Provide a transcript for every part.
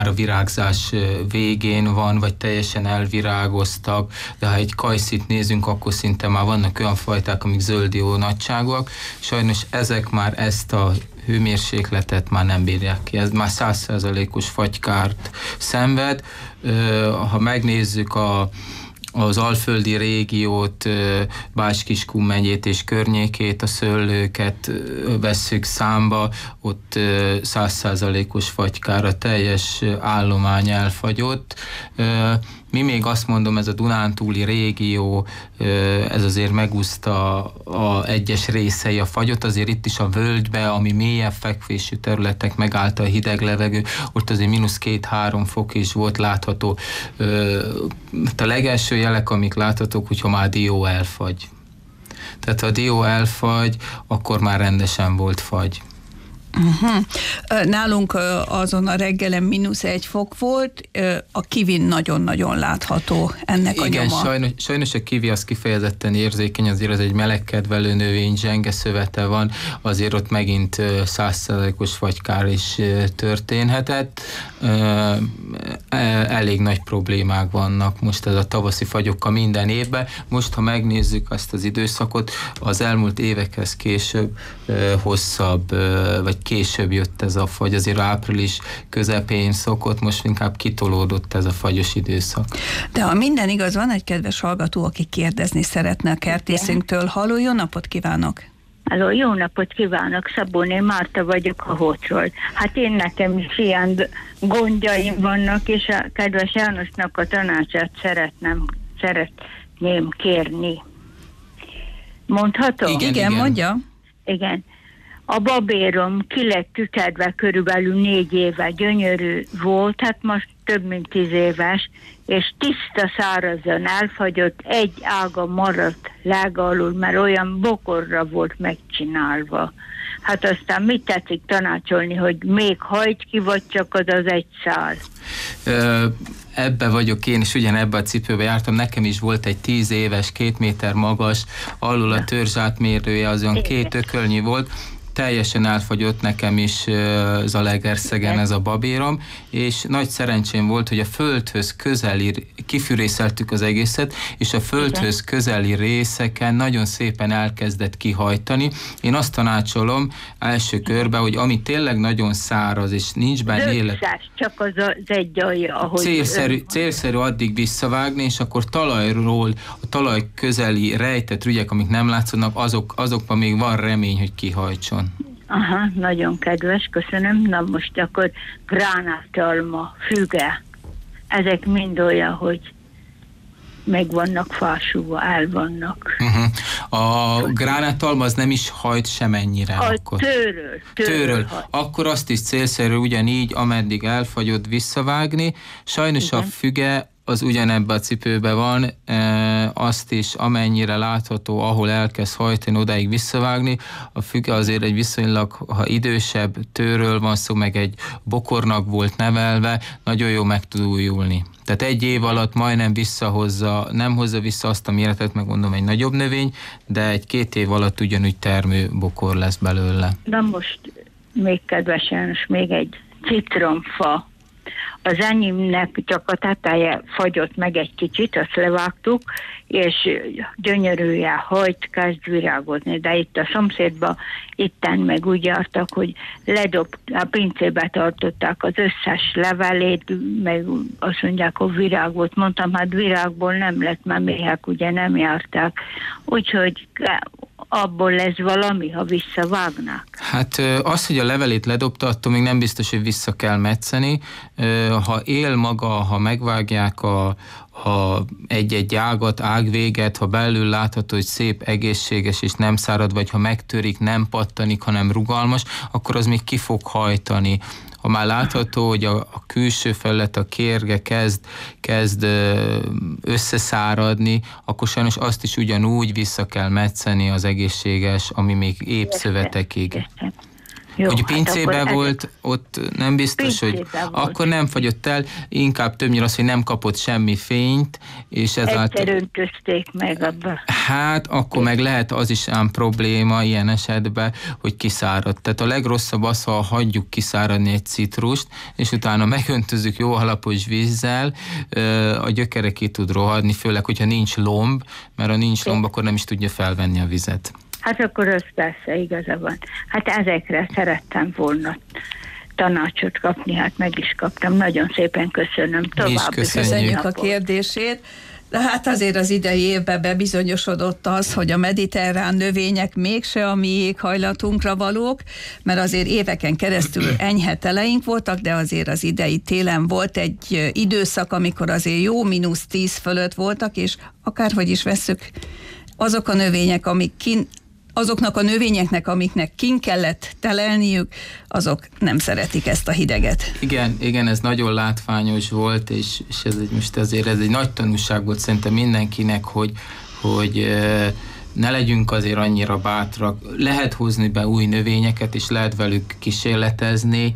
a virágzás végén van, vagy teljesen elvirágoztak, de ha egy kajszit nézünk, akkor szinte már vannak olyan fajták, amik zölddió nagyságúak. Sajnos ezek már ezt a hőmérsékletet már nem bírják ki. Ez már 100%-os fagykárt szenved. Ha megnézzük az alföldi régiót, Bács-Kiskun megyét és környékét, a szőlőket vesszük számba, ott 100%-os fagykára a teljes állomány elfagyott. Mi még azt mondom, ez a Dunántúli régió, ez azért megúszta a egyes részei a fagyot, azért itt is a völgybe, ami mélyebb fekvésű területek, megállta a hideg levegő, ott azért -2-3 fok is volt látható. A legelső jelek, amik láthatók, hogyha már a dió elfagy. Tehát ha a dió elfagy, akkor már rendesen volt fagy. Nálunk azon a reggelen -1 fok volt, a kivin nagyon-nagyon látható ennek a nyoma. Igen, sajnos a kivi az kifejezetten érzékeny, azért az egy melegkedvelő növény, zsenge szövete van, azért ott megint 100%-os fagykár is történhetett. Elég nagy problémák vannak most ez a tavaszi fagyokkal minden évben. Most, ha megnézzük azt az időszakot, az elmúlt évekhez később hosszabb, vagy később jött ez a fagy, azért április közepén szokott, most inkább kitolódott ez a fagyos időszak. De ha minden igaz, van egy kedves hallgató, aki kérdezni szeretne a kertészünktől. Halló, jó napot kívánok! Halló, jó napot kívánok! Szabóné Márta vagyok a Hótról. Hát én nekem is ilyen gondjaim vannak, és a kedves Jánosnak a tanácsát szeretném kérni. Mondhatom? Igen, mondja. Igen. A babérom ki lett tükedve körülbelül 4 éve, gyönyörű volt, hát most több mint 10 éves, és tiszta szárazon elfagyott, egy ága maradt lága alul, mert olyan bokorra volt megcsinálva. Hát aztán mit tetszik tanácsolni, hogy még hajt ki, vagy csak az egy szál? Ebbe vagyok én, és ugyanebbe a cipőbe jártam, nekem is volt egy 10 éves, 2 méter magas, alul a törzsátmérője, az olyan 2 ökölnyi volt, teljesen elfagyott nekem is Zalaegerszegen ez a babérom, és nagy szerencsém volt, hogy a földhöz közeli, kifűrészeltük az egészet, és a földhöz közeli részeken nagyon szépen elkezdett kihajtani. Én azt tanácsolom első körben, hogy ami tényleg nagyon száraz, és nincs benne élet. Csak az egy alja, ahogy... Célszerű addig visszavágni, és akkor talajról, a talaj közeli rejtett rügyek, amik nem látszódnak, azokban még van remény, hogy kihajtson. Aha, nagyon kedves, köszönöm. Na most akkor gránátalma, füge, ezek mind olyan, hogy meg vannak fásúva, el vannak. A gránátalma az nem is hajt semennyire. Tőről. Akkor azt is célszerű ugyanígy, ameddig elfagyott, visszavágni. Sajnos igen. A füge az ugyanebben a cipőben van, azt is amennyire látható, ahol elkezd hajtani, odáig visszavágni. A füge azért egy viszonylag, ha idősebb tőről van szó, meg egy bokornak volt nevelve, nagyon jó meg tud újulni. Tehát 1 év alatt majdnem nem hozza vissza azt a méretet, meg mondom, egy nagyobb növény, de 1-2 év alatt ugyanúgy termő bokor lesz belőle. Na most még kedves János, még egy citromfa. Az enyémnek csak a teteje fagyott meg egy kicsit, azt levágtuk, és gyönyörűen hajt, kezd virágozni, de itt a szomszédban itten meg úgy jártak, hogy a pincébe tartották az összes levelét, meg azt mondják, hogy virág volt. Mondtam, hát virágból nem lett, mert méhek ugye nem járták. Úgyhogy abból lesz valami, ha visszavágnák? Hát az, hogy a levelét ledobta, attól még nem biztos, hogy vissza kell metszeni. Ha él maga, ha megvágják egy-egy ágvéget, ha belül látható, hogy szép, egészséges és nem szárad, vagy ha megtörik, nem pattanik, hanem rugalmas, akkor az még ki fog hajtani. Ha már látható, hogy a külső felület, a kérge kezd összeszáradni, akkor sajnos azt is ugyanúgy vissza kell metszeni az egészséges, ami még épp szövetekig. Jó, hogy pincében hát volt, ott nem biztos, hogy akkor nem fagyott el, inkább többnyire az, hogy nem kapott semmi fényt, és ezáltal... Egyszer öntözték meg abba. Hát, akkor meg lehet az is ám probléma ilyen esetben, hogy kiszáradt. Tehát a legrosszabb az, ha hagyjuk kiszáradni egy citrust, és utána megöntözzük jó alapos vízzel, a gyökere ki tud rohadni, főleg, hogyha nincs lomb, mert ha nincs lomb, akkor nem is tudja felvenni a vizet. Hát akkor az persze igaza van. Hát ezekre szerettem volna tanácsot kapni, hát meg is kaptam. Nagyon szépen köszönöm. Tovább köszönjük a kérdését. De hát azért az idei évben bebizonyosodott az, hogy a mediterrán növények mégse a mi éghajlatunkra valók, mert azért éveken keresztül enyhe teleink voltak, de azért az idei télen volt egy időszak, amikor azért jó -10 fölött voltak, és akárhogy is vesszük, azok a növények, azoknak a növényeknek, amiknek kin kellett telelniük, azok nem szeretik ezt a hideget. Igen, ez nagyon látványos volt, és ez egy nagy tanulság volt szerintem mindenkinek, hogy ne legyünk azért annyira bátrak. Lehet hozni be új növényeket, és lehet velük kísérletezni,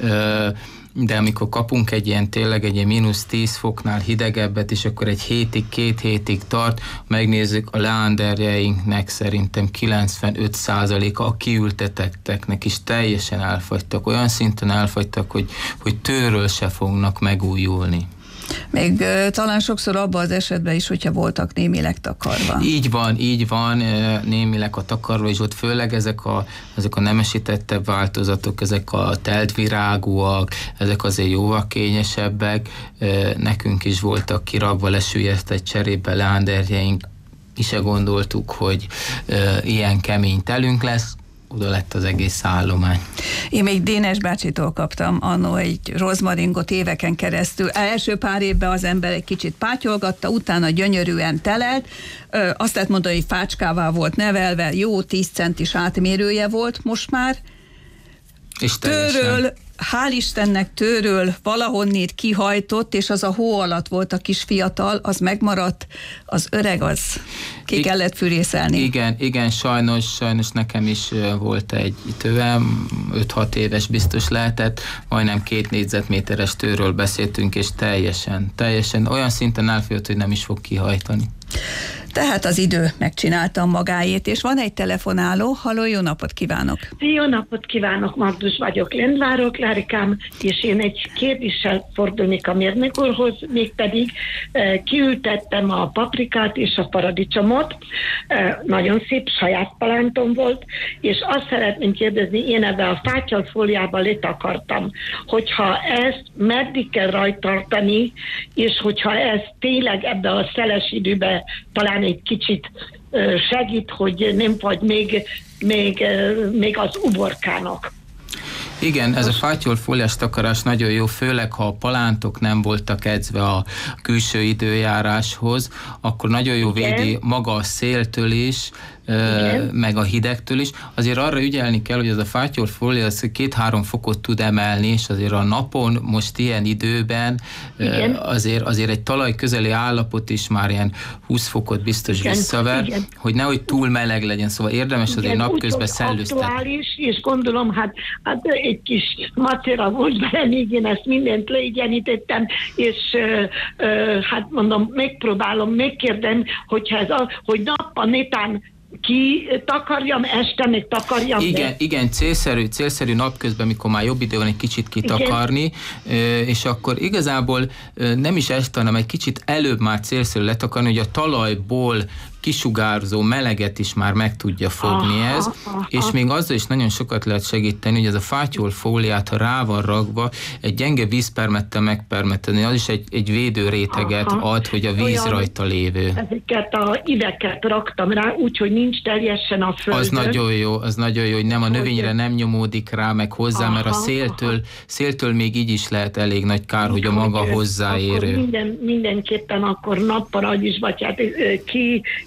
de amikor kapunk egy ilyen -10 foknál hidegebbet, és akkor egy 2 hétig tart, megnézzük, a leánderjeinknek szerintem 95%-a a kiültetetteknek is teljesen elfagytak. Olyan szinten elfagytak, hogy tőről se fognak megújulni. Még talán sokszor abban az esetben is, hogyha voltak némileg takarva. Így van, némileg a takarva, és ott főleg ezek a nemesítettebb változatok, ezek a teltvirágúak, ezek azért jóval kényesebbek, nekünk is voltak kiragva, lesüllyesztett cserébe leánderjeink, is se gondoltuk, hogy ilyen kemény telünk lesz, oda lett az egész állomány. Én még Dénes bácsitól kaptam annó egy rozmaringot éveken keresztül. Első pár évben az ember egy kicsit pátyolgatta, utána gyönyörűen telelt, azt lehet mondani, hogy fácskává volt nevelve, jó 10 centis átmérője volt most már. És tőről, hál' Istennek tőről valahonnét kihajtott, és az a hó alatt volt a kis fiatal, az megmaradt, az öreg az ki kellett fűrészelni. Igen, sajnos nekem is volt egy tővem, 5-6 éves biztos lehetett, majdnem 2 négyzetméteres tőről beszéltünk, és teljesen olyan szinten elfogyott, hogy nem is fog kihajtani. Tehát az idő megcsinálta magáét, és van egy telefonáló. Halló, jó napot kívánok! Jó napot kívánok, Magdus vagyok, Lendvárról, Klárikám, és én egy kérdéssel fordulnék a mérnök úrhoz, mégpedig kiültettem a paprikát és a paradicsomot, nagyon szép saját palántom volt, és azt szeretném kérdezni, én ebben a fátyolfóliába letakartam, hogyha ezt meddig kell rajta tartani, és hogyha ez tényleg ebbe a szeles időbe talán egy kicsit segít, hogy nem vagy még az uborkának. Igen, ez a fátyolfóliás takarás nagyon jó, főleg ha a palántok nem voltak edzve a külső időjáráshoz, akkor nagyon jó védi maga a széltől is, meg a hidegtől is. Azért arra ügyelni kell, hogy ez a fátyolfólia 2-3 fokot tud emelni, és azért a napon most ilyen időben azért egy talaj közeli állapot is már ilyen 20 fokot biztos visszaver, hogy nehogy túl meleg legyen, szóval érdemes azért napközben szellőztetni. Aktuális, és gondolom, hát egy kis macera volt bele, még én ezt mindent leigyenítettem, és hát mondom, megpróbálom, megkérdem, hogyha hogy nappal netán ki takarjam, este még takarjam. Igen, célszerű napközben, mikor már jobb idő van, egy kicsit kitakarni, és akkor igazából nem is este, hanem egy kicsit előbb már célszerű letakarni, hogy a talajból kisugárzó meleget is már meg tudja fogni ez, és még azzal is nagyon sokat lehet segíteni, hogy ez a fátyolfóliát, ha rá van ragva, egy gyenge vízpermettel megpermeteni, az is egy védőréteget ad, hogy a víz rajta lévő. Ezeket a ideket raktam rá, úgyhogy nincs teljesen a földön. Az nagyon jó, hogy nem a növényre nem nyomódik rá, meg hozzá, mert a széltől még így is lehet elég nagy kár, hogy a maga hozzáérő. Mindenképpen akkor nappal is, vagy hát ki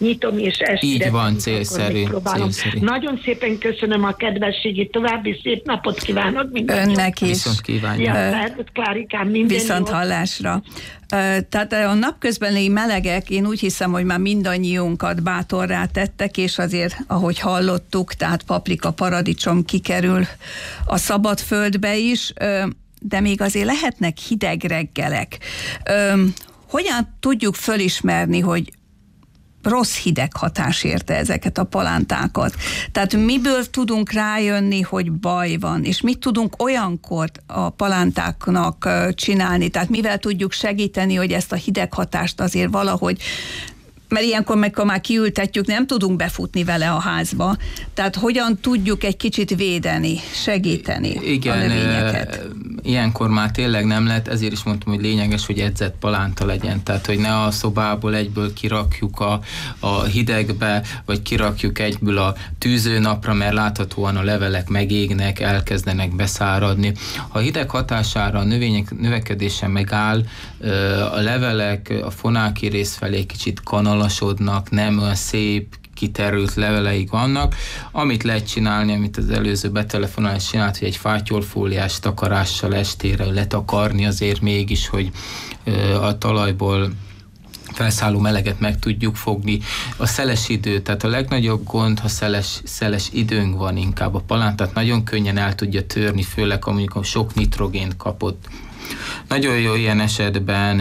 nyitom, és estére. Így van, célszerű. Nagyon szépen köszönöm a kedvességét, további szép napot kívánok mindenkinek. Önnek is. Viszont kívánjuk. Ja, Klárikám, minden Viszont hallásra. Tehát a napközbeni melegek, én úgy hiszem, hogy már mindannyiunkat bátorrá tettek, és azért, ahogy hallottuk, tehát paprika, paradicsom kikerül a szabadföldbe is, de még azért lehetnek hideg reggelek. Hogyan tudjuk fölismerni, hogy rossz hideg hatás érte ezeket a palántákat? Tehát miből tudunk rájönni, hogy baj van, és mit tudunk olyankor a palántáknak csinálni? Tehát mivel tudjuk segíteni, hogy ezt a hideg hatást azért valahogy, mert ilyenkor, amikor már kiültetjük, nem tudunk befutni vele a házba. Tehát hogyan tudjuk egy kicsit védeni, segíteni a növényeket? Ilyenkor már tényleg nem lehet, ezért is mondtam, hogy lényeges, hogy edzett palánta legyen. Tehát, hogy ne a szobából egyből kirakjuk a hidegbe, vagy kirakjuk egyből a tűzőnapra, mert láthatóan a levelek megégnek, elkezdenek beszáradni. Ha a hideg hatására a növények növekedése megáll, a levelek a fonáki rész felé kicsit kanalasodnak, nem olyan szép, kiterült leveleik vannak. Amit lehet csinálni, amit az előző betelefonálás csinált, hogy egy fátyolfóliás takarással estére letakarni azért mégis, hogy a talajból felszálló meleget meg tudjuk fogni. A szeles idő, tehát a legnagyobb gond, ha szeles időnk van inkább a palántát, nagyon könnyen el tudja törni, főleg ha mondjuk sok nitrogént kapott. Nagyon jó ilyen esetben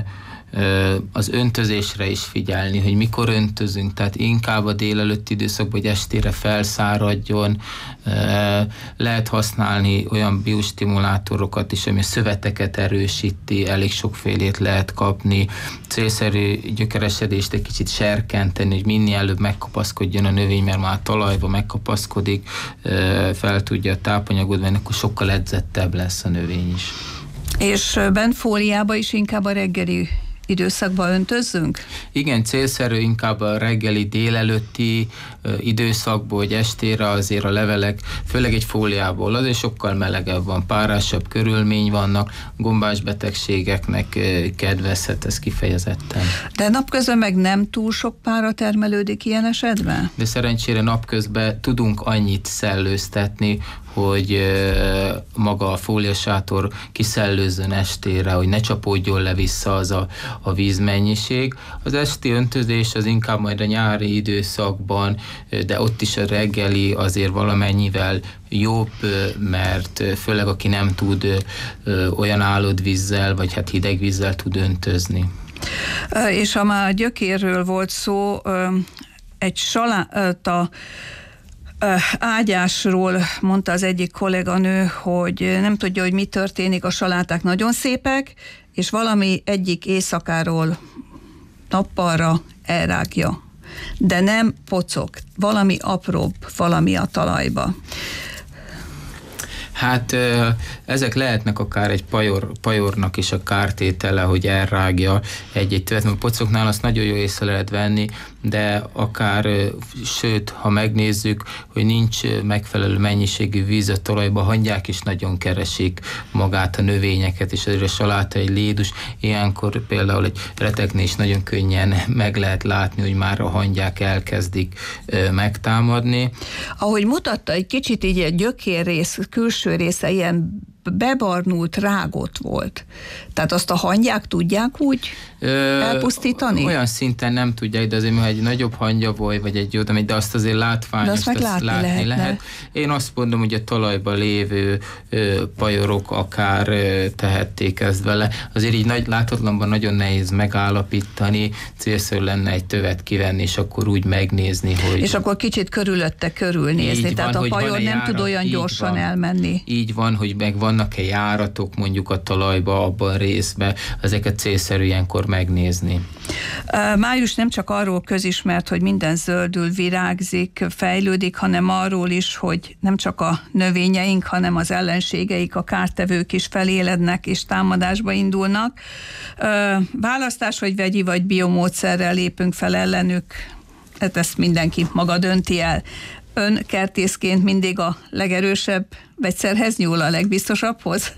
az öntözésre is figyelni, hogy mikor öntözünk, tehát inkább a délelőtti időszakban, hogy estére felszáradjon. Lehet használni olyan biostimulátorokat is, ami a szöveteket erősíti, elég sokfélét lehet kapni. Célszerű gyökeresedést egy kicsit serkenteni, hogy minél előbb megkapaszkodjon a növény, mert már a talajba megkapaszkodik, fel tudja a tápanyagot venni, akkor sokkal edzettebb lesz a növény is. És bent fóliába is inkább a reggeli időszakban öntözzünk? Igen, célszerű inkább a reggeli, délelőtti időszakból, hogy estére azért a levelek, főleg egy fóliából, azért sokkal melegebb van, párásabb körülmény vannak, gombás betegségeknek kedvezhet ez kifejezetten. De napközben meg nem túl sok pára termelődik ilyen esetben? De szerencsére napközben tudunk annyit szellőztetni, hogy maga a fóliasátor kiszellőzzön estére, hogy ne csapódjon le vissza az a vízmennyiség. Az esti öntözés az inkább majd a nyári időszakban, de ott is a reggeli azért valamennyivel jobb, mert főleg aki nem tud olyan állott vízzel, vagy hát hideg vízzel tud öntözni. És ha már gyökérről volt szó, egy saláta ágyásról mondta az egyik kolléganő, hogy nem tudja, hogy mi történik, a saláták nagyon szépek, és valami egyik éjszakáról nappalra elrágja. De nem pocok, valami apróbb, valami a talajba. Hát ezek lehetnek akár egy pajornak is a kártétele, hogy elrágja egy tövet, mert pocoknál azt nagyon jó észre lehet venni, de akár, sőt, ha megnézzük, hogy nincs megfelelő mennyiségű víz a talajba, hangyák is nagyon keresik magát a növényeket, és azért a saláta egy lédus, ilyenkor például egy reteknél is nagyon könnyen meg lehet látni, hogy már a hangyák elkezdik megtámadni. Ahogy mutatta, egy kicsit így a gyökérrész, külső része ilyen bebarnult, rágott volt. Tehát azt a hangyák tudják úgy elpusztítani? Olyan szinten nem tudják, de azért, ha egy nagyobb hangyaboly, vagy egy jó, de azt azért látványos, azt látni lehet. Én azt mondom, hogy a talajban lévő pajorok akár tehették ezt vele. Azért így láthatatlanban nagyon nehéz megállapítani, célszerű lenne egy tövet kivenni, és akkor úgy megnézni, hogy... És akkor kicsit körülötte körülnézni, tehát a pajor nem tud olyan gyorsan elmenni. Így van, hogy meg vannak-e járatok mondjuk a talajba, abban a részben, ezeket célszerű ilyenkor megnézni. Május nem csak arról közismert, hogy minden zöldül, virágzik, fejlődik, hanem arról is, hogy nem csak a növényeink, hanem az ellenségeik, a kártevők is felélednek és támadásba indulnak. Választás, hogy vegyi vagy biomódszerrel lépünk fel ellenük, hát ezt mindenki maga dönti el. Ön kertészként mindig a legerősebb vegyszerhez nyúl, a legbiztosabbhoz?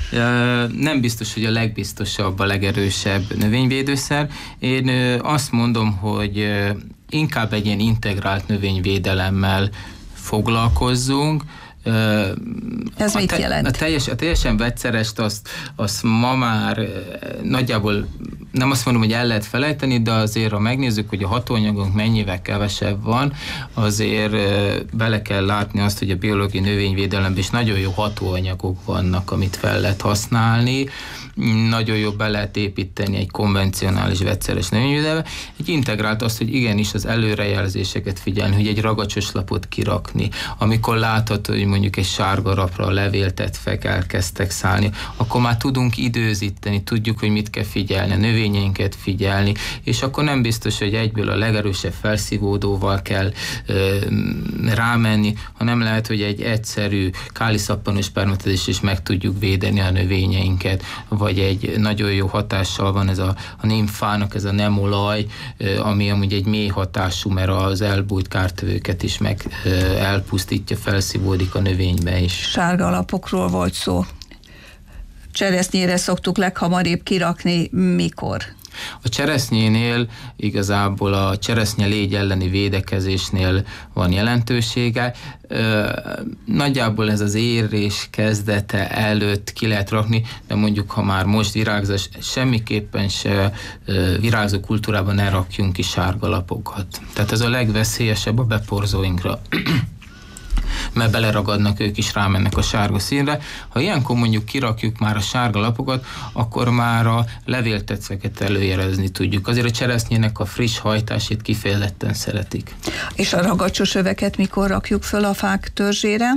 Nem biztos, hogy a legbiztosabb, a legerősebb növényvédőszer. Én azt mondom, hogy inkább egy ilyen integrált növényvédelemmel foglalkozzunk. Ez mit jelent? A teljesen vegyszerest azt ma már nagyjából nem azt mondom, hogy el lehet felejteni, de azért, ha megnézzük, hogy a hatóanyagunk mennyivel kevesebb van, azért bele kell látni azt, hogy a biológiai növényvédelemben is nagyon jó hatóanyagok vannak, amit fel lehet használni, nagyon jó be lehet építeni egy konvencionális vegyszeres növényvédelembe. Egy integrált azt, hogy igenis az előrejelzéseket figyelni, hogy egy ragacsos lapot kirakni. Amikor látható, hogy mondjuk egy sárgarapra a levéltetfek elkezdtek szállni, akkor már tudunk időzíteni, tudjuk, hogy mit kell figyelni, a növényeinket figyelni, és akkor nem biztos, hogy egyből a legerősebb felszívódóval kell rámenni, hanem lehet, hogy egy egyszerű káliszappanos permetezés is meg tudjuk védeni a növényeinket, vagy egy nagyon jó hatással van ez a némfának, ez a nemolaj, ami amúgy egy mély hatású, mert az elbújt kártevőket is meg elpusztítja, felszívódik a növénybe is. Sárga alapokról volt szó. Cseresznyére szoktuk leghamarabb kirakni, mikor? A cseresznyénél igazából a cseresznye légy elleni védekezésnél van jelentősége. Nagyjából ez az érés kezdete előtt ki lehet rakni, de mondjuk ha már most virágzás, semmiképpen se virágzó kultúrában ne rakjunk ki sárgalapokat. Tehát ez a legveszélyesebb a beporzóinkra. Mert beleragadnak, ők is rámennek a sárga színre. Ha ilyenkor mondjuk kirakjuk már a sárga lapokat, akkor már a levéltetszeket előjelezni tudjuk. Azért a cseresznyének a friss hajtásét kifejezetten szeretik. És a ragacsos öveket mikor rakjuk föl a fák törzsére?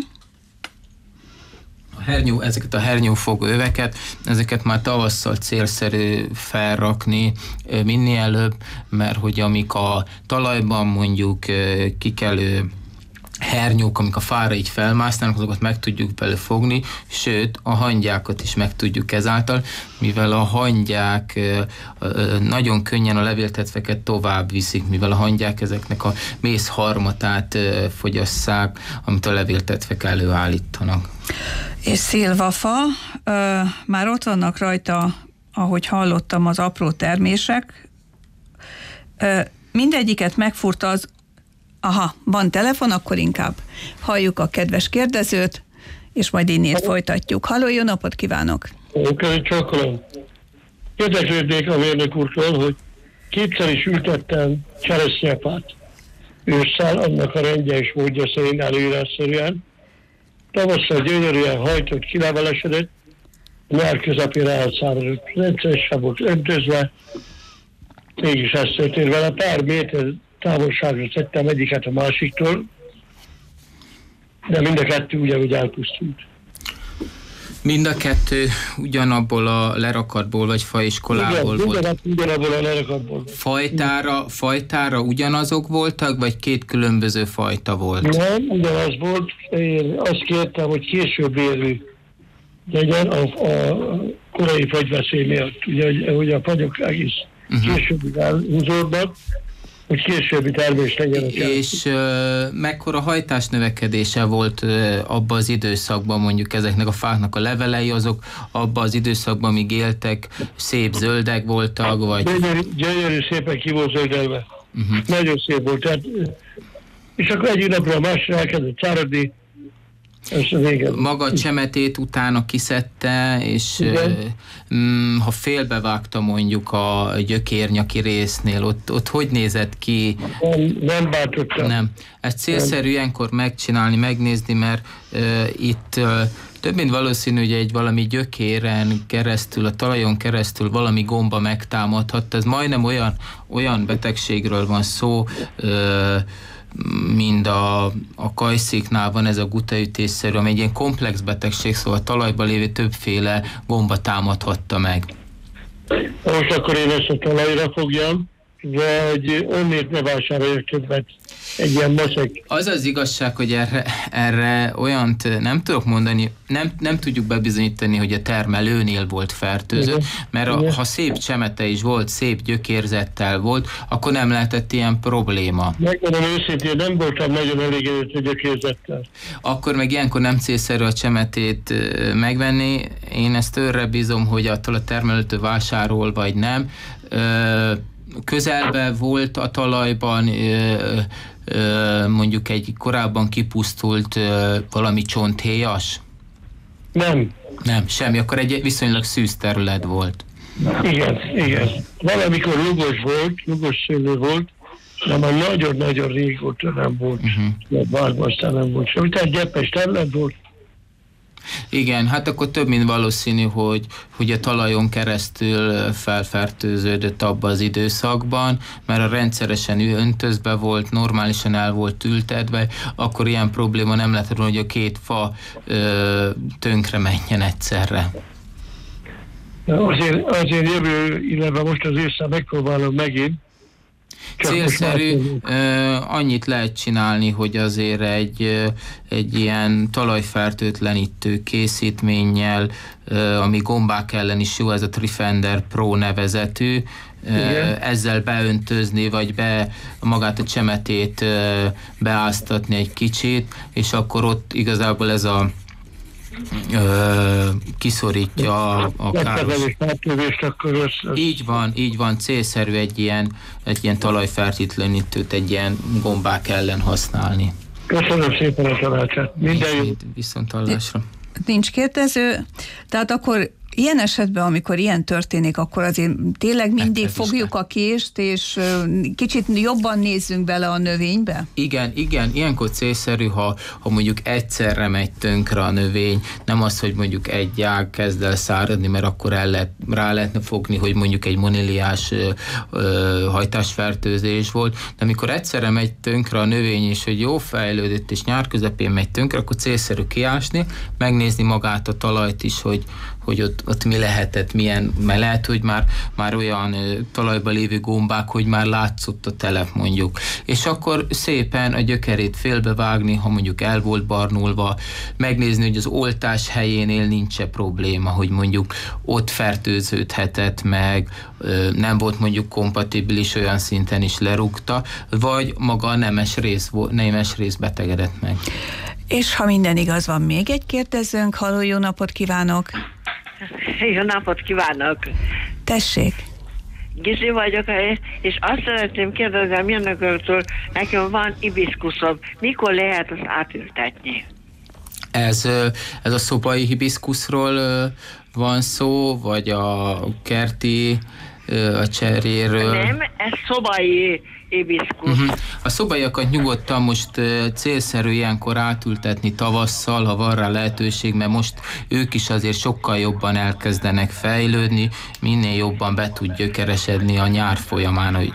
Ezeket a hernyófogó öveket, ezeket már tavasszal célszerű felrakni minél előbb, mert hogy amik a talajban mondjuk kikelő hernyók, amik a fára így felmásznának, azokat meg tudjuk bele fogni, sőt, a hangyákat is meg tudjuk ezáltal, mivel a hangyák nagyon könnyen a levéltetveket tovább viszik, mivel a hangyák ezeknek a mész harmatát fogyasszák, amit a levéltetvek előállítanak. És szilvafa, már ott vannak rajta, ahogy hallottam, az apró termések. Mindegyiket megfúrta az. Aha, van telefon, akkor inkább halljuk a kedves kérdezőt, és majd innét folytatjuk. Halló, jó napot kívánok! Csókolom. Érdeklődnék a mérnök úrtól, hogy kétszer is ültettem cseresznyefát ősszel, annak a rendje és módja szerint előírásszerűen. Tavasszal gyönyörűen hajtott, kilevelesedett, nyár közepére elszáradott. Rendszeresen volt öntözve, mégis ezt történt vele. Pár méter távolságra tettem egyiket a másiktól, de mind a kettő ugyanúgy elpusztult. Mind a kettő ugyanabból a lerakatból, vagy faiskolából volt? Ugyanabból a lerakatból. Fajtára ugyanazok voltak, vagy két különböző fajta volt? Nem, ugyanaz volt. Én azt kértem, hogy később érő legyen a korai fagyveszély miatt. Ugye a fagyok egész később elhúzódnak, hogy későbbi termés legyen. És mekkora hajtás növekedése volt abban az időszakban, mondjuk ezeknek a fáknak a levelei, azok abban az időszakban, amíg éltek, szép zöldek voltak, vagy... Gyönyörű szépen ki volt zöldelve. Nagyon szép volt. Tehát, és akkor egyik napra a másra elkezdett száradni. Maga a csemetét utána kiszedte, és ha félbevágta mondjuk a gyökérnyaki résznél, ott hogy nézett ki? Nem bántottam. Nem. Ezt célszerű ilyenkor megcsinálni, megnézni, mert itt több mint valószínű, hogy egy valami gyökéren keresztül, a talajon keresztül valami gomba megtámadhat. Ez majdnem olyan betegségről van szó, mind a kajsziknál van ez a gutaütésszerű, ami egy ilyen komplex betegség, szóval a talajban lévő többféle gomba támadhatta meg. Most akkor én ezt a talajra fogjam, vagy onnét ne vásároljak többet egy ilyen maszek. Az az igazság, hogy erre olyant nem tudok mondani, nem tudjuk bebizonyítani, hogy a termelőnél volt fertőzött, mert ha szép csemete is volt, szép gyökérzettel volt, akkor nem lehetett ilyen probléma. Megmondom őszintén, nem voltam nagyon elégedett a gyökérzettel. Akkor meg ilyenkor nem célszerű a csemetét megvenni. Én ezt őrre bízom, hogy attól a termelőtől vásárol, vagy nem. Közelben volt a talajban mondjuk egy korábban kipusztult valami csonthéjas? Nem. Nem, semmi. Akkor egy viszonylag szűz terület volt. Igen. Valamikor lugos szőlő volt, de már nagyon-nagyon régóta nem volt. Várban aztán nem volt semmi. Tehát gyeppes terület volt. Igen, hát akkor több mint valószínű, hogy a talajon keresztül felfertőződött abba az időszakban, mert a rendszeresen öntözve volt, normálisan el volt ültetve, akkor ilyen probléma nem lett volna, hogy a két fa tönkre menjen egyszerre. Azért jövő, illetve most az ősszel megpróbálom megint. Célszerű, annyit lehet csinálni, hogy azért egy ilyen talajfertőtlenítő készítménnyel, ami gombák ellen is jó, ez a Trifender Pro nevezetű, ezzel beöntözni, vagy magát a csemetét beáztatni egy kicsit, és akkor ott igazából ez a kiszorítja a káros. Így van, célszerű egy ilyen talajfertőtlenítőt, egy ilyen gombák ellen használni. Köszönöm szépen a tanácsát. Minden jó. Viszonthallásra. Nincs kérdező, tehát akkor ilyen esetben, amikor ilyen történik, akkor azért tényleg mindig fogjuk a kést, és kicsit jobban nézzünk bele a növénybe? Igen, ilyenkor célszerű, ha mondjuk egyszerre megy tönkre a növény, nem az, hogy mondjuk egy ág kezd el száradni, mert akkor rá lehetne fogni, hogy mondjuk egy moniliás hajtásfertőzés volt, de amikor egyszerre megy tönkre a növény, és hogy jó fejlődött, és nyár közepén megy tönkre, akkor célszerű kiásni, megnézni magát a talajt is, hogy ott mi lehetett, mert lehet, hogy már olyan talajban lévő gombák, hogy már látszott a telep mondjuk. És akkor szépen a gyökerét félbevágni, ha mondjuk el volt barnulva, megnézni, hogy az oltás helyénél nincs-e probléma, hogy mondjuk ott fertőződhetett meg, nem volt mondjuk kompatibilis, olyan szinten is lerúgta, vagy maga a nemes rész betegedett meg. És ha minden igaz, van még egy kérdezőnk. Halló, jó napot kívánok! Jó napot kívánok! Tessék! Gizi vagyok, és azt szeretném kérdezni a mérnököktől, nekem van hibiszkuszom, mikor lehet azt átültetni? Ez a szobai hibiszkuszról van szó, vagy a kerti, a cserjéről? Nem, ez szobai hibiszkusz. A szobaiakat nyugodtan most célszerű ilyenkor átültetni tavasszal, ha van rá lehetőség, mert most ők is azért sokkal jobban elkezdenek fejlődni, minél jobban be tud gyökeresedni a nyár folyamán. Hogy...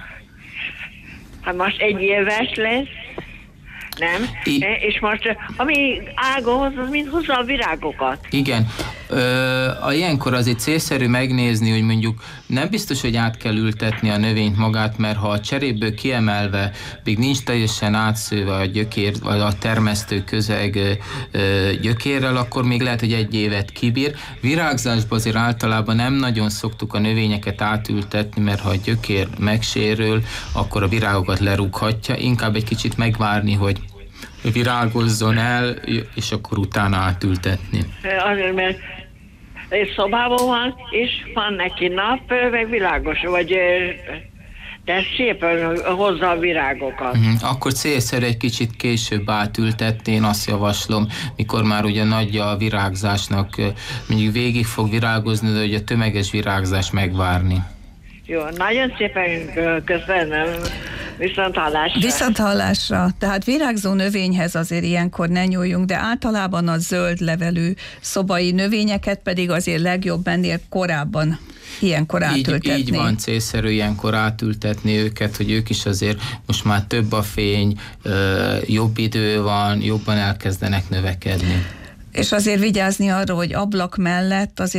Hát most egy éves lesz, nem? És most ami ágóhoz, az mind hozza a virágokat. Igen. Ilyenkor azért célszerű megnézni, hogy mondjuk nem biztos, hogy át kell ültetni a növényt magát, mert ha a cseréből kiemelve még nincs teljesen átszőve a gyökér, vagy a termesztő közeg gyökérrel, akkor még lehet, hogy egy évet kibír. Virágzásban azért általában nem nagyon szoktuk a növényeket átültetni, mert ha a gyökér megsérül, akkor a virágokat lerúghatja. Inkább egy kicsit megvárni, hogy virágozzon el, és akkor utána átültetni. Azért, mert egy szobában van, és van neki nap, meg világos, vagy de szépen hozza a virágokat. Akkor célszerű egy kicsit később átültetni, én azt javaslom, mikor már ugye nagy a virágzásnak, mondjuk végig fog virágozni, de ugye a tömeges virágzás megvárni. Jó, nagyon szépen köszönöm. Viszonthallásra. Viszonthallásra. Tehát virágzó növényhez azért ilyenkor ne nyúljunk, de általában a zöld levelű szobai növényeket pedig azért legjobb ennél korábban ilyenkor átültetni. Így van, célszerű ilyenkor átültetni őket, hogy ők is azért most már több a fény, jobb idő van, jobban elkezdenek növekedni. És azért vigyázni arra, hogy ablak mellett azért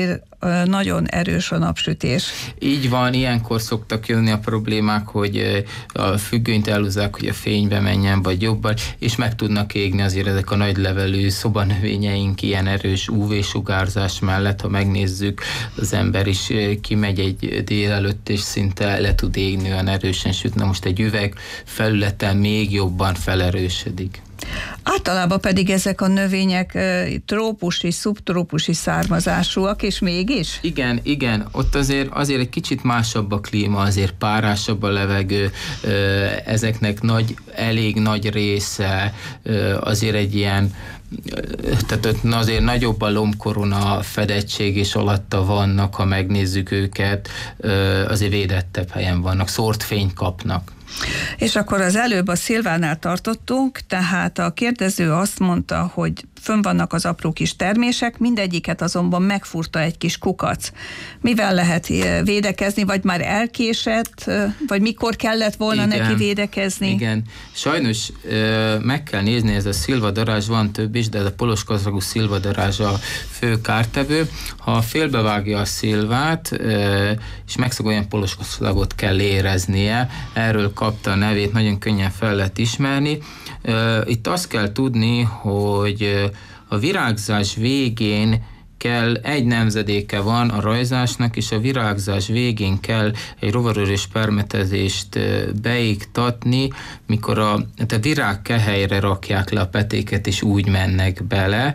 nagyon erős a napsütés. Így van, ilyenkor szoktak jönni a problémák, hogy a függönyt elhúzzák, hogy a fénybe menjen, vagy jobban, és meg tudnak égni azért ezek a nagy levelű szobanövényeink ilyen erős UV-sugárzás mellett, ha megnézzük, az ember is kimegy egy délelőtt, és szinte le tud égni, olyan erősen süt. Na most egy üveg felületen még jobban felerősödik. Általában pedig ezek a növények trópusi, szubtrópusi származásúak, és mégis? Igen, ott azért egy kicsit másabb a klíma, azért párásabb a levegő, ezeknek elég nagy része azért egy ilyen, tehát azért nagyobb a lombkorona fedettség, és alatta vannak, ha megnézzük őket, azért védettebb helyen vannak, szórt fényt kapnak. És akkor az előbb a szilvánál tartottunk, tehát a kérdező azt mondta, hogy fönn vannak az apró kis termések, mindegyiket azonban megfúrta egy kis kukac. Mivel lehet védekezni, vagy már elkésett, vagy mikor kellett volna neki védekezni? Igen, sajnos meg kell nézni, ez a szilvadarázs, van több is, de ez a poloskazragú szilvadarázs a fő kártevő. Ha félbevágja a szilvát, és megszag, olyan poloskazragot kell éreznie, erről kapta a nevét, nagyon könnyen fel lehet ismerni. Itt azt kell tudni, hogy a virágzás végén kell, egy nemzedéke van a rajzásnak, és a virágzás végén kell egy rovarörös permetezést beiktatni, mikor a virágkehelyre rakják le a petéket, és úgy mennek bele.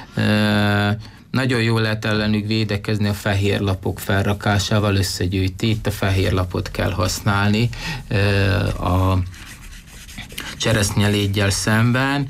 Nagyon jól lehet ellenük védekezni a fehérlapok felrakásával, összegyűjti. Itt a fehérlapot kell használni a cseresznyelégyel szemben,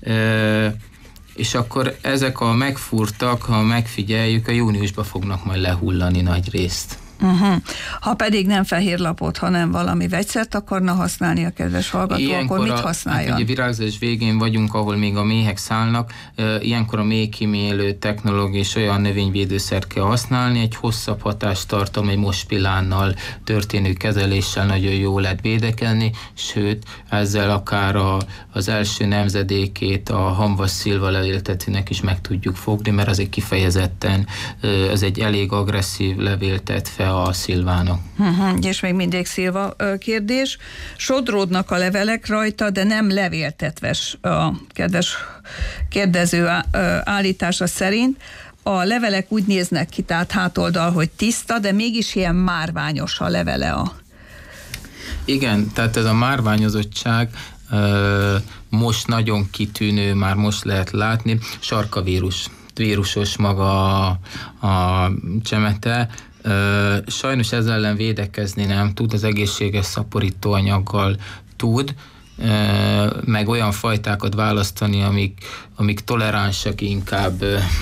és akkor ezek a megfúrtak, ha megfigyeljük, a júniusban fognak majd lehullani nagy részt. Ha pedig nem fehérlapot, hanem valami vegyszert akarna használni a kedves hallgató, ilyenkor akkor mit használja? Hát ugye virágzás végén vagyunk, ahol még a méhek szállnak, ilyenkor a méhkímélő technológia és olyan növényvédőszert kell használni, egy hosszabb hatástartalom, egy mospilánnal történő kezeléssel nagyon jól lehet védekezni, sőt, ezzel akár az első nemzedékét a hamvas szilva levéltetőnek is meg tudjuk fogni, mert az egy kifejezetten, az egy elég agresszív levéltetve a szilvának. És még mindig szilva kérdés. Sodródnak a levelek rajta, de nem levéltetves a kedves kérdező állítása szerint. A levelek úgy néznek ki, tehát hátoldal, hogy tiszta, de mégis ilyen márványos a levele. Igen, tehát ez a márványozottság most nagyon kitűnő, már most lehet látni. Sarkavírusos maga a csemete. Sajnos ezzel ellen védekezni nem tud, az egészséges szaporítóanyaggal tud, meg olyan fajtákat választani, amik toleránsak inkább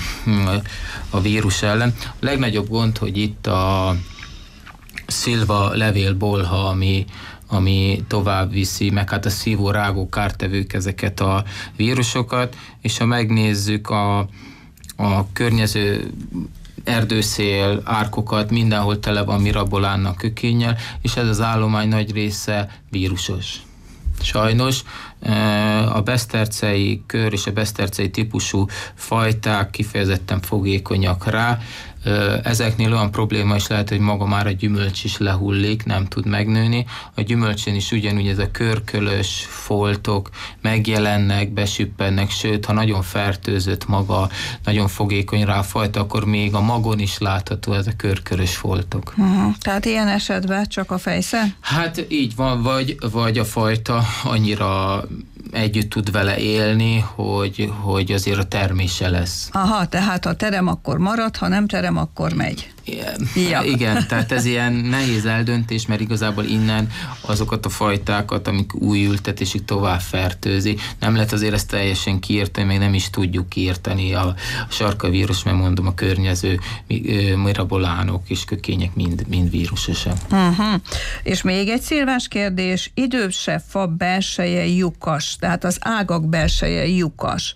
a vírus ellen. A legnagyobb gond, hogy itt a szilva levélbolha, ami tovább viszi, meg hát a szívórágó kártevők ezeket a vírusokat, és ha megnézzük a környező erdőszél, árkokat, mindenhol tele van mirabolánnak kökénnyel, és ez az állomány nagy része vírusos. Sajnos a besztercei kör és a besztercei típusú fajták kifejezetten fogékonyak rá. Ezeknél olyan probléma is lehet, hogy maga már a gyümölcs is lehullik, nem tud megnőni. A gyümölcsön is ugyanúgy ez a körkölös foltok megjelennek, besüppennek, sőt, ha nagyon fertőzött maga, nagyon fogékony rá a fajta, akkor még a magon is látható ez a körkörös foltok. Tehát ilyen esetben csak a fejsze? Hát így van, vagy a fajta annyira együtt tud vele élni, hogy azért a termése lesz. Aha, tehát ha terem, akkor marad, ha nem terem, akkor megy. Igen, tehát ez ilyen nehéz eldöntés, mert igazából innen azokat a fajtákat, amik új ültetésig tovább fertőzi, nem lehet azért ezt teljesen kiírtani, meg nem is tudjuk kiírtani a sarkavírus, mert mondom, a környező mirabolánok és kökények mind vírusosak. És még egy szilvás kérdés, idősebb fa belseje lyukas, tehát az ágak belseje lyukas.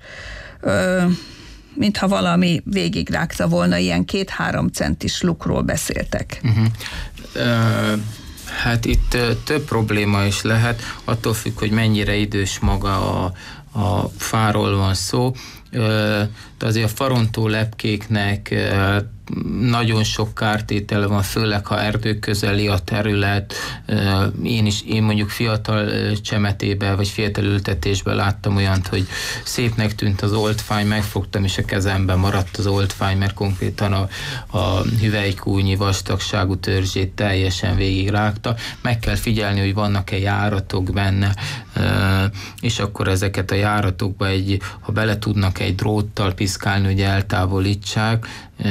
Mintha valami végigrágta volna, ilyen 2-3 centis lukról beszéltek. Hát itt több probléma is lehet, attól függ, hogy mennyire idős maga a fáról van szó. De azért a farontó lepkéknek nagyon sok kártétele van, főleg ha erdők közeli a terület. Én mondjuk fiatal csemetében, vagy fiatal ültetésben láttam olyant, hogy szépnek tűnt az oldfány, megfogtam, és a kezemben maradt az oldfány, mert konkrétan a hüvelykújnyi vastagságú törzsét teljesen végigrágta. Meg kell figyelni, hogy vannak-e járatok benne, és akkor ezeket a járatokba ha bele tudnak egy dróttal piszkálni, hogy eltávolítsák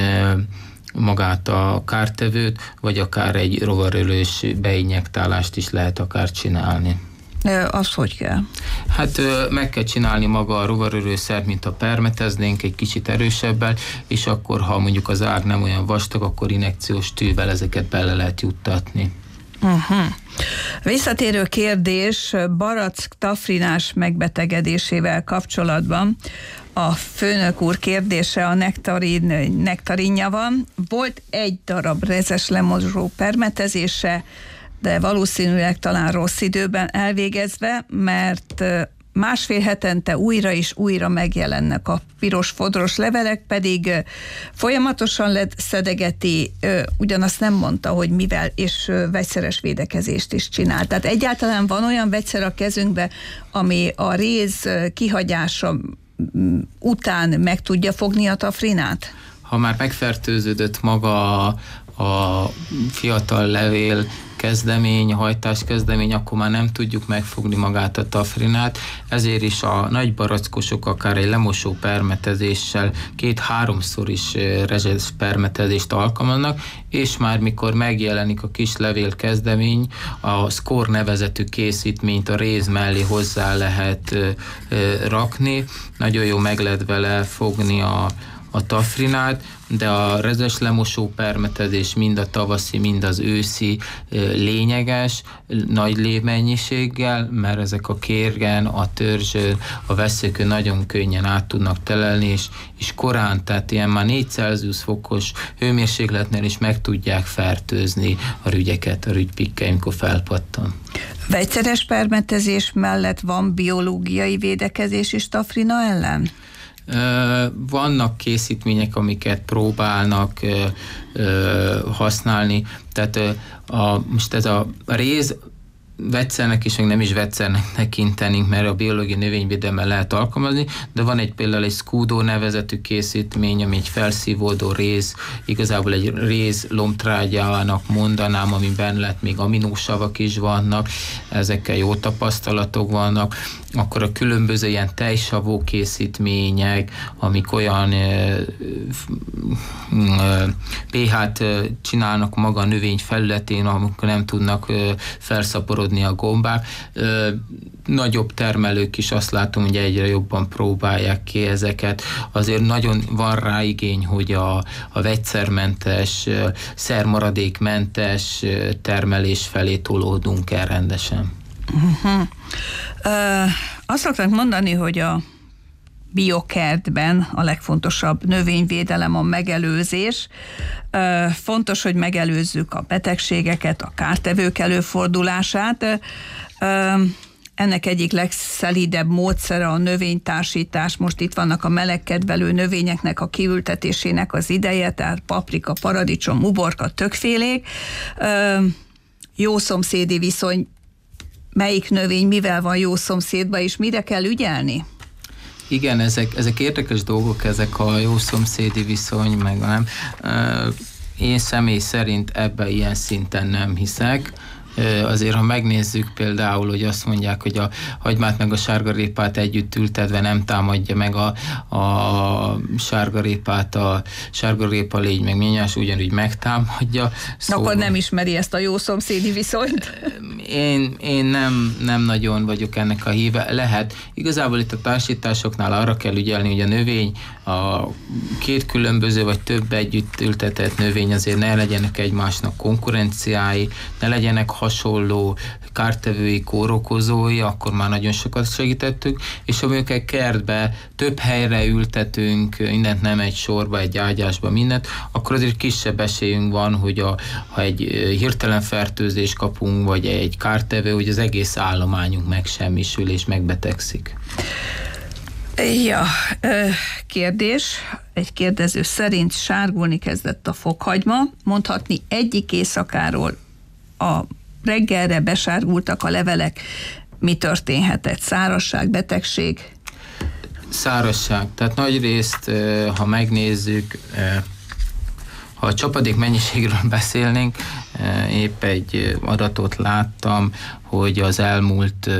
magát a kártevőt, vagy akár egy rovarölős beinjektálást is lehet akár csinálni. Az hogy kell? Hát meg kell csinálni maga a rovarölőszert, mint ha permeteznénk egy kicsit erősebbel, és akkor, ha mondjuk az ág nem olyan vastag, akkor injekciós tűvel ezeket bele lehet juttatni. Visszatérő kérdés barack-tafrinás megbetegedésével kapcsolatban. A főnök úr kérdése a nektarinja van. Volt egy darab rezes lemozsó permetezése, de valószínűleg talán rossz időben elvégezve, mert másfél hetente újra és újra megjelennek a piros fodros levelek, pedig folyamatosan szedegeti, ugyanazt nem mondta, hogy mivel, és vegyszeres védekezést is csinál. Tehát egyáltalán van olyan vegyszer a kezünkbe, ami a réz kihagyása után meg tudja fogni a tafrinát? Ha már megfertőződött maga a fiatal levél kezdemény, hajtás kezdemény, akkor már nem tudjuk megfogni magát a tafrinát, ezért is a nagy barackosok akár egy lemosó permetezéssel 2-3-szor is rezses permetezést alkalmaznak, és már mikor megjelenik a kis levél kezdemény, a Score nevezetű készítményt a réz mellé hozzá lehet rakni, nagyon jó meg lehet vele fogni a tafrinát, de a rezes lemosó permetezés mind a tavaszi, mind az őszi lényeges, nagy lévmennyiséggel, mert ezek a kérgen, a törzsön, a veszőkön nagyon könnyen át tudnak telelni, és korán, tehát ilyen már 4 Celsius fokos hőmérsékletnél is meg tudják fertőzni a rügyeket, a rügypikkely, amikor felpattan. Vegyszeres permetezés mellett van biológiai védekezés is tafrina ellen? Vannak készítmények, amiket próbálnak használni, tehát most ez a réz vegyszernek is, meg nem is vegyszernek tekintenénk, mert a biológiai növényvédelemmel lehet alkalmazni, de van például egy Scudo nevezetű készítmény, ami egy felszívódó réz, igazából egy réz lombtrágyának mondanám, amiben lehet még aminósavak is vannak, ezekkel jó tapasztalatok vannak, akkor a különböző ilyen tejsavó készítmények, amik olyan pH-t csinálnak maga a növény felületén, amikor nem tudnak felszaporodni a gombák. Nagyobb termelők is azt látom, hogy egyre jobban próbálják ki ezeket. Azért nagyon van rá igény, hogy a vegyszermentes, szermaradékmentes termelés felé tolódunk el rendesen. Azt szokták mondani, hogy a biokertben a legfontosabb növényvédelem a megelőzés. Fontos, hogy megelőzzük a betegségeket, a kártevők előfordulását. Ennek egyik legszelídebb módszere a növénytársítás. Most itt vannak a melegkedvelő növényeknek a kiültetésének az ideje, tehát paprika, paradicsom, uborka, többfélék. Jó szomszédi viszony, melyik növény mivel van jó szomszédban, és mire kell ügyelni? Igen, ezek érdekes dolgok, ezek a jó szomszédi viszony, meg nem. Én személy szerint ebben ilyen szinten nem hiszek. Azért, ha megnézzük például, hogy azt mondják, hogy a hagymát meg a sárgarépát együtt ültetve nem támadja meg a sárgarépát, a sárgarépa légy meg ményás ugyanúgy megtámadja. Szóval akkor nem ismeri ezt a jó szomszédi viszonyt? Én nem nagyon vagyok ennek a híve. Lehet. Igazából itt a társításoknál arra kell ügyelni, hogy a növény, a 2 különböző vagy több együtt ültetett növény azért ne legyenek egymásnak konkurenciái, ne legyenek hasonló kártevői, kórokozói, akkor már nagyon sokat segítettük, és ha mondjuk egy kertbe több helyre ültetünk, mindent nem egy sorba, egy ágyásba, mindent, akkor azért kisebb esélyünk van, hogy ha egy hirtelen fertőzést kapunk, vagy egy kártevő, hogy az egész állományunk megsemmisül és megbetegszik. Ja, kérdés. Egy kérdező szerint sárgulni kezdett a fokhagyma. Mondhatni egyik éjszakáról a reggelre besárgultak a levelek. Mi történhetett? Szárazság, betegség? Szárazság. Tehát nagy részt, ha megnézzük, ha a csapadék mennyiségről beszélnénk, épp egy adatot láttam, hogy az elmúlt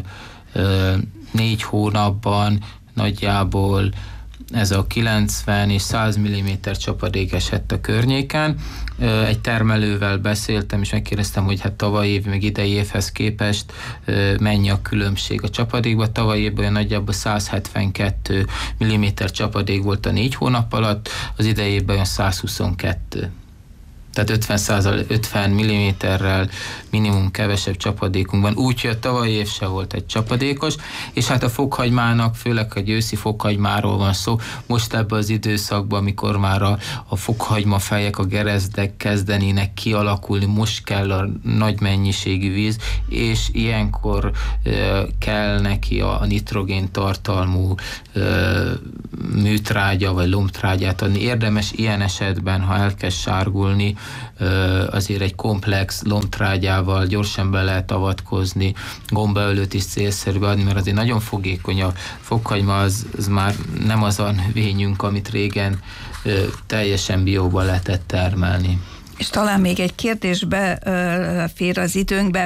4 hónapban nagyjából ez a 90 és 100 mm csapadék esett a környéken. Egy termelővel beszéltem, és megkérdeztem, hogy hát tavaly év, meg idei évhez képest mennyi a különbség a csapadékban. Tavaly évben nagyjából 172 mm csapadék volt a 4 hónap alatt, az idei évben olyan 122. Tehát 50 mm-rel minimum kevesebb csapadékunk van, úgyhogy a tavalyi év se volt egy csapadékos, és hát a fokhagymának, főleg egy őszi fokhagymáról van szó, most ebben az időszakban, amikor már a fokhagyma fejek, a gerezdek kezdenének kialakulni, most kell a nagy mennyiségű víz, és ilyenkor kell neki a nitrogén tartalmú műtrágya vagy lombtrágyát adni. Érdemes ilyen esetben, ha elkezd sárgulni, azért egy komplex lombtrágyával gyorsan be lehet avatkozni, gombaölőt is célszerű adni, mert azért nagyon fogékony a fokhagyma, az már nem az a növényünk, amit régen teljesen bióba lehetett termelni. És talán még egy kérdésbe fér az időnkbe.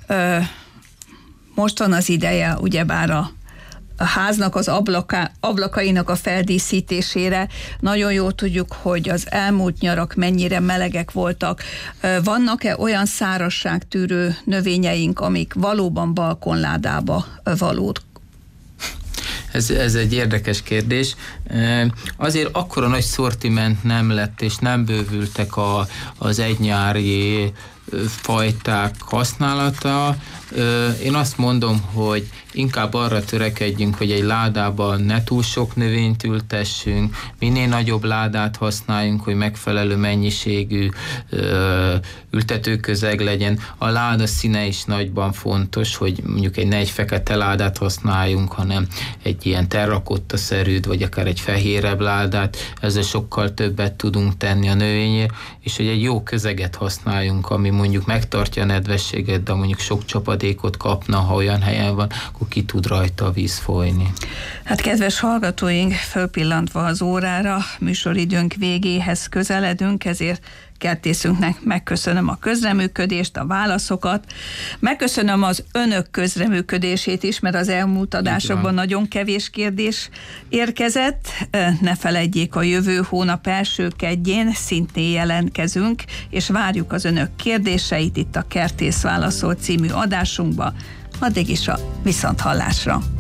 Most van az ideje, ugyebár a háznak az ablakainak a feldíszítésére. Nagyon jól tudjuk, hogy az elmúlt nyarak mennyire melegek voltak. Vannak-e olyan szárazságtűrő növényeink, amik valóban balkonládába valók? Ez egy érdekes kérdés. Azért akkora nagy szortiment nem lett, és nem bővültek az egynyári fajták használata. Én azt mondom, hogy inkább arra törekedjünk, hogy egy ládában ne túl sok növényt ültessünk, minél nagyobb ládát használjunk, hogy megfelelő mennyiségű ültetőközeg legyen. A láda színe is nagyban fontos, hogy mondjuk ne egy fekete ládát használjunk, hanem egy ilyen terrakotta-szerűt, vagy akár egy fehérebb ládát, ezzel sokkal többet tudunk tenni a növényért, és hogy egy jó közeget használjunk, ami mondjuk megtartja a nedvességet, de mondjuk sok csapadékot kapna, ha olyan helyen van, akkor ki tud rajta a víz folyni. Hát kedves hallgatóink, fölpillantva az órára, műsoridőnk végéhez közeledünk, ezért kertészünknek megköszönöm a közreműködést, a válaszokat. Megköszönöm az önök közreműködését is, mert az elmúlt adásokban nagyon kevés kérdés érkezett. Ne feledjék, a jövő hónap első kedjén szintén jelentkezünk, és várjuk az önök kérdéseit itt a Kertész válaszol című adásunkba. Addig is a viszonthallásra.